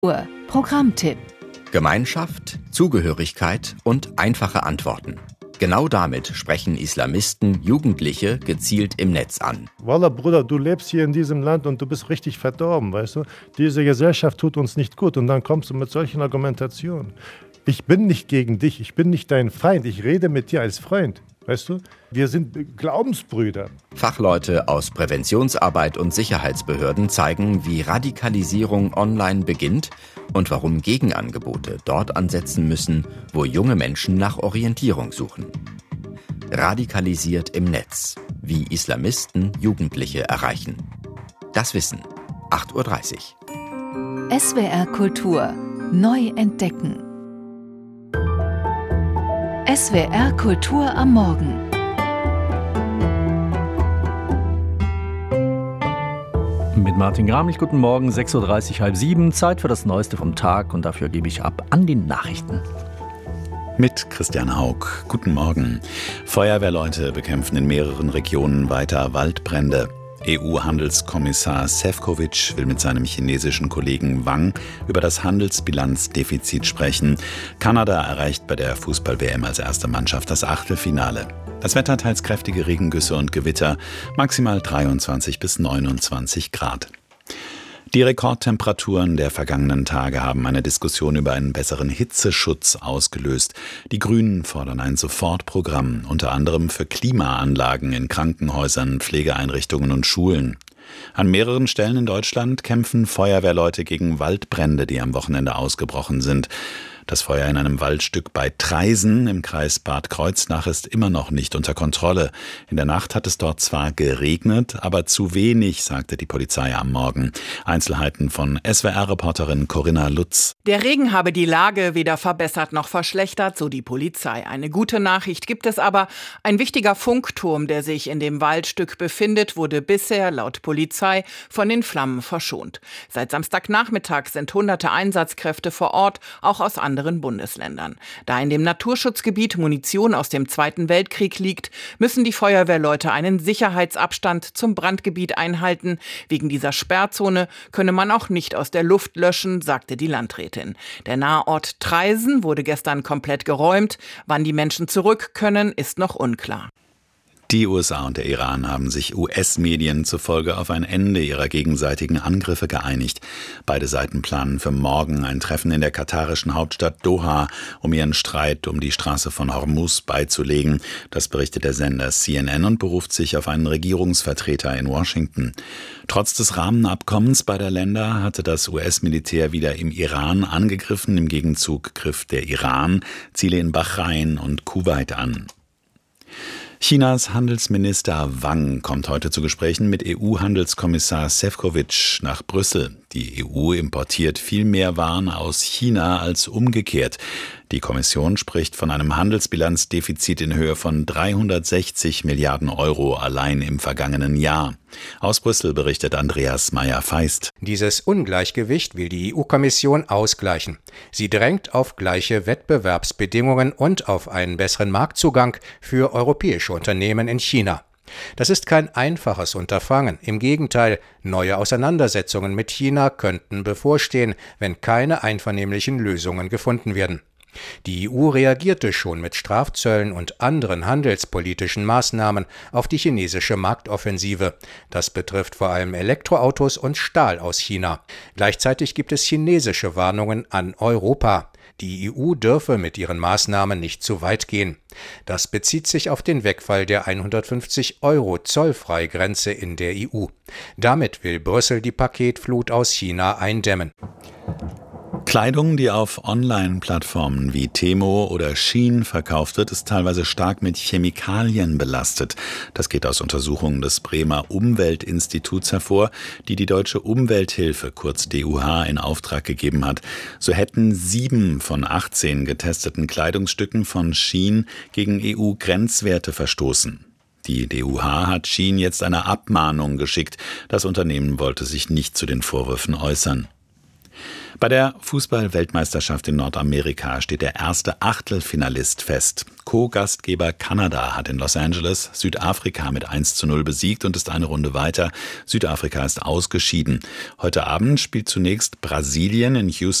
Programmtipp. Gemeinschaft, Zugehörigkeit und einfache Antworten. Genau damit sprechen Islamisten Jugendliche gezielt im Netz an. Wallah, Bruder, du lebst hier in diesem Land und du bist richtig verdorben, weißt du? Diese Gesellschaft tut uns nicht gut und dann kommst du mit solchen Argumentationen. Ich bin nicht gegen dich, ich bin nicht dein Feind, ich rede mit dir als Freund, weißt du? Wir sind Glaubensbrüder. Fachleute aus Präventionsarbeit und Sicherheitsbehörden zeigen, wie Radikalisierung online beginnt und warum Gegenangebote dort ansetzen müssen, wo junge Menschen nach Orientierung suchen. Radikalisiert im Netz, wie Islamisten Jugendliche erreichen. Das Wissen, 8:30 Uhr. SWR Kultur neu entdecken. SWR Kultur am Morgen. Mit Martin Gramlich, guten Morgen, 6:30 Uhr, 6:30, Zeit für das Neueste vom Tag und dafür gebe ich ab an die Nachrichten. Mit Christian Haug, guten Morgen. Feuerwehrleute bekämpfen in mehreren Regionen weiter Waldbrände. EU-Handelskommissar Šefčovič will mit seinem chinesischen Kollegen Wang über das Handelsbilanzdefizit sprechen. Kanada erreicht bei der Fußball-WM als erste Mannschaft das Achtelfinale. Das Wetter teils kräftige Regengüsse und Gewitter, maximal 23 bis 29 Grad. Die Rekordtemperaturen der vergangenen Tage haben eine Diskussion über einen besseren Hitzeschutz ausgelöst. Die Grünen fordern ein Sofortprogramm, unter anderem für Klimaanlagen in Krankenhäusern, Pflegeeinrichtungen und Schulen. An mehreren Stellen in Deutschland kämpfen Feuerwehrleute gegen Waldbrände, die am Wochenende ausgebrochen sind. Das Feuer in einem Waldstück bei Traisen im Kreis Bad Kreuznach ist immer noch nicht unter Kontrolle. In der Nacht hat es dort zwar geregnet, aber zu wenig, sagte die Polizei am Morgen. Einzelheiten von SWR-Reporterin Corinna Lutz. Der Regen habe die Lage weder verbessert noch verschlechtert, so die Polizei. Eine gute Nachricht gibt es aber. Ein wichtiger Funkturm, der sich in dem Waldstück befindet, wurde bisher laut Polizei von den Flammen verschont. Seit Samstagnachmittag sind hunderte Einsatzkräfte vor Ort, auch aus anderen Bundesländern. Da in dem Naturschutzgebiet Munition aus dem Zweiten Weltkrieg liegt, müssen die Feuerwehrleute einen Sicherheitsabstand zum Brandgebiet einhalten. Wegen dieser Sperrzone könne man auch nicht aus der Luft löschen, sagte die Landrätin. Der Nahort Traisen wurde gestern komplett geräumt. Wann die Menschen zurück können, ist noch unklar. Die USA und der Iran haben sich US-Medien zufolge auf ein Ende ihrer gegenseitigen Angriffe geeinigt. Beide Seiten planen für morgen ein Treffen in der katarischen Hauptstadt Doha, um ihren Streit um die Straße von Hormuz beizulegen. Das berichtet der Sender CNN und beruft sich auf einen Regierungsvertreter in Washington. Trotz des Rahmenabkommens beider Länder hatte das US-Militär wieder im Iran angegriffen. Im Gegenzug griff der Iran Ziele in Bahrain und Kuwait an. Chinas Handelsminister Wang kommt heute zu Gesprächen mit EU-Handelskommissar Šefčovič nach Brüssel. Die EU importiert viel mehr Waren aus China als umgekehrt. Die Kommission spricht von einem Handelsbilanzdefizit in Höhe von 360 Milliarden Euro allein im vergangenen Jahr. Aus Brüssel berichtet Andreas Meyer-Feist. Dieses Ungleichgewicht will die EU-Kommission ausgleichen. Sie drängt auf gleiche Wettbewerbsbedingungen und auf einen besseren Marktzugang für europäische Unternehmen in China. Das ist kein einfaches Unterfangen. Im Gegenteil, neue Auseinandersetzungen mit China könnten bevorstehen, wenn keine einvernehmlichen Lösungen gefunden werden. Die EU reagierte schon mit Strafzöllen und anderen handelspolitischen Maßnahmen auf die chinesische Marktoffensive. Das betrifft vor allem Elektroautos und Stahl aus China. Gleichzeitig gibt es chinesische Warnungen an Europa. Die EU dürfe mit ihren Maßnahmen nicht zu weit gehen. Das bezieht sich auf den Wegfall der 150 € Zollfreigrenze in der EU. Damit will Brüssel die Paketflut aus China eindämmen. Kleidung, die auf Online-Plattformen wie Temo oder Shein verkauft wird, ist teilweise stark mit Chemikalien belastet. Das geht aus Untersuchungen des Bremer Umweltinstituts hervor, die die Deutsche Umwelthilfe, kurz DUH, in Auftrag gegeben hat. So hätten 7 von 18 getesteten Kleidungsstücken von Shein gegen EU-Grenzwerte verstoßen. Die DUH hat Shein jetzt eine Abmahnung geschickt. Das Unternehmen wollte sich nicht zu den Vorwürfen äußern. Bei der Fußball-Weltmeisterschaft in Nordamerika steht der erste Achtelfinalist fest. Co-Gastgeber Kanada hat in Los Angeles Südafrika mit 1:0 besiegt und ist eine Runde weiter. Südafrika ist ausgeschieden. Heute Abend spielt zunächst Brasilien in Houston